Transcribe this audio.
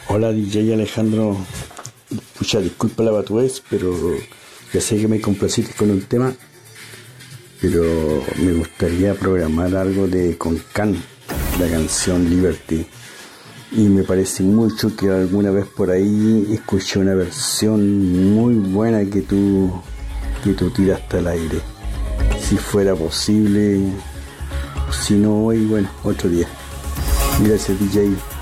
Hola DJ Alejandro, pucha, disculpa la batudez, pero ya sé que me complaciste con un tema, pero me gustaría programar algo de Concán, la canción Liberty. Y me parece mucho que alguna vez por ahí escuché una versión muy buena que tú tiraste al aire. Si fuera posible, si no hoy, bueno, otro día. Gracias DJ.